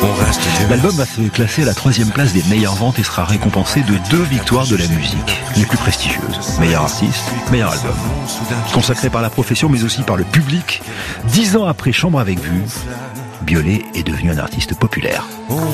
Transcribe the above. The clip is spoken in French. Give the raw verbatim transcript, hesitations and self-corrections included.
L'album va se classer à la troisième place des meilleures ventes et sera récompensé de deux victoires de la musique, les plus prestigieuses. Meilleur artiste, meilleur album. Consacré par la profession mais aussi par le public, dix ans après Chambre avec vue, Biolay est devenu un artiste populaire.